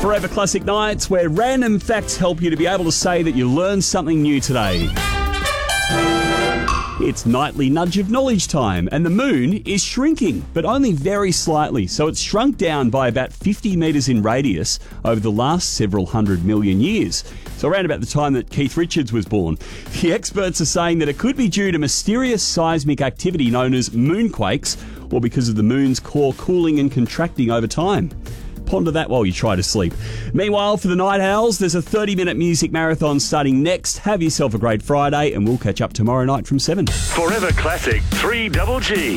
Forever Classic Nights, where random facts help you to be able to say that you learned something new today. It's nightly nudge of knowledge time, and the moon is shrinking, but only very slightly. So it's shrunk down by about 50 metres in radius over the last several 100 million years. So around about the time that Keith Richards was born. The experts are saying that it could be due to mysterious seismic activity known as moonquakes, or because of the moon's core cooling and contracting over time. Ponder that while you try to sleep. Meanwhile, for the Night Owls, there's a 30-minute music marathon starting next. Have yourself a great Friday, and we'll catch up tomorrow night from 7. Forever Classic 3GG.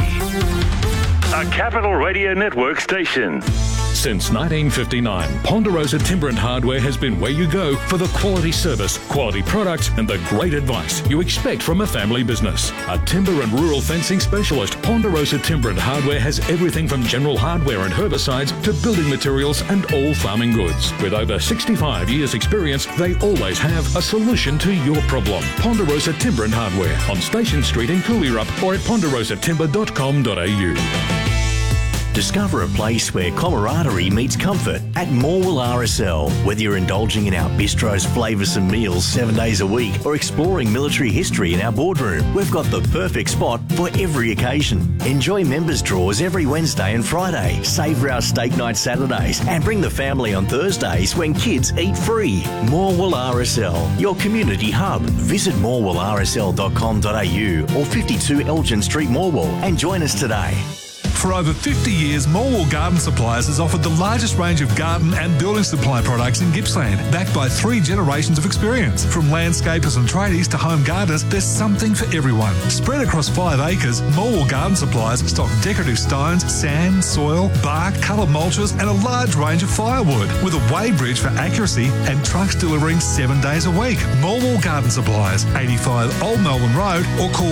A Capital Radio Network station. Since 1959, Ponderosa Timber and Hardware has been where you go for the quality service, quality products and the great advice you expect from a family business. A timber and rural fencing specialist, Ponderosa Timber and Hardware has everything from general hardware and herbicides to building materials and all farming goods. With over 65 years experience, they always have a solution to your problem. Ponderosa Timber and Hardware on Station Street in Cooleyrup or at ponderosatimber.com.au. Discover a place where camaraderie meets comfort at Morwell RSL. Whether you're indulging in our bistro's flavoursome meals 7 days a week or exploring military history in our boardroom, we've got the perfect spot for every occasion. Enjoy members' draws every Wednesday and Friday, savour our steak night Saturdays and bring the family on Thursdays when kids eat free. Morwell RSL, your community hub. Visit morwellrsl.com.au or 52 Elgin Street, Morwell and join us today. For over 50 years, Morwell Garden Supplies has offered the largest range of garden and building supply products in Gippsland, backed by 3 generations of experience. From landscapers and tradies to home gardeners, there's something for everyone. Spread across 5 acres, Morwell Garden Supplies stock decorative stones, sand, soil, bark, coloured mulches and a large range of firewood, with a weighbridge for accuracy and trucks delivering 7 days a week. Morwell Garden Supplies, 85 Old Melbourne Road, or call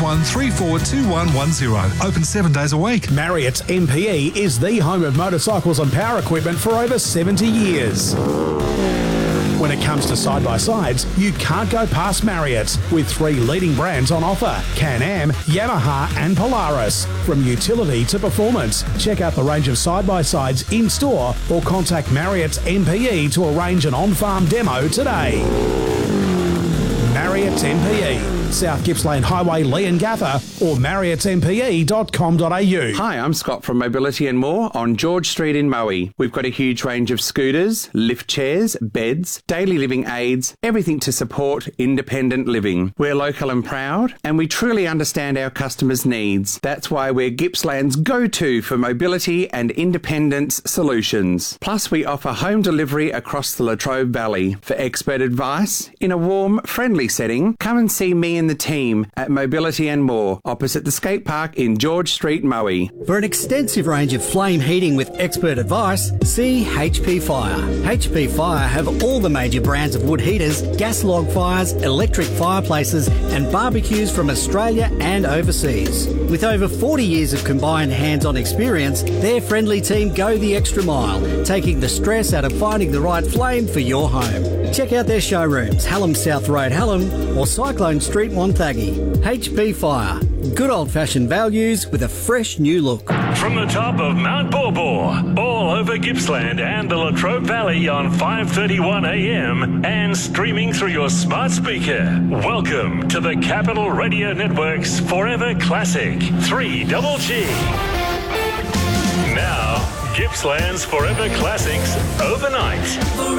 51342110. Open 7 days a week. Marriott's MPE is the home of motorcycles and power equipment for over 70 years. When it comes to side-by-sides, you can't go past Marriott's, with 3 leading brands on offer: Can-Am, Yamaha and Polaris. From utility to performance, check out the range of side-by-sides in-store or contact Marriott's MPE to arrange an on-farm demo today. Marriott's MPE, South Gippsland Highway, Leongatha, or marriottsmpe.com.au. Hi, I'm Scott from Mobility and More on George Street in Moe. We've got a huge range of scooters, lift chairs, beds, daily living aids, everything to support independent living. We're local and proud, and we truly understand our customers' needs. That's why we're Gippsland's go-to for mobility and independence solutions. Plus, we offer home delivery across the Latrobe Valley. For expert advice, in a warm, friendly setting, come and see me and the team at Mobility and More, opposite the skate park in George Street, Moe. For an extensive range of flame heating with expert advice, see HP Fire. HP Fire have all the major brands of wood heaters, gas log fires, electric fireplaces and barbecues from Australia and overseas. With over 40 years of combined hands-on experience, their friendly team go the extra mile, taking the stress out of finding the right flame for your home. Check out their showrooms, Hallam South Road, Hallam, or Cyclone Street, Wonthaggi. HP Fire. Good old-fashioned values with a fresh new look. From the top of Mount Borbor, all over Gippsland and the Latrobe Valley on 5:31 a.m. and streaming through your smart speaker. Welcome to the Capital Radio Network's Forever Classic 3GG. Now, Gippsland's Forever Classics overnight.